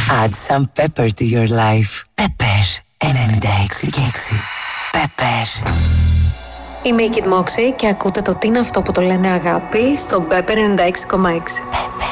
Add some pepper to your life. Pepper 96,6. Pepper. Είμαι η Kid Moxie και ακούτε το τι είναι αυτό που το λένε αγάπη στο Pepper 96,6.